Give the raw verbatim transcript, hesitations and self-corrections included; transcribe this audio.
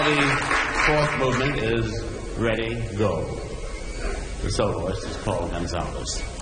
the fourth movement is Ready, Go. The soloist is Paul Gonzalez.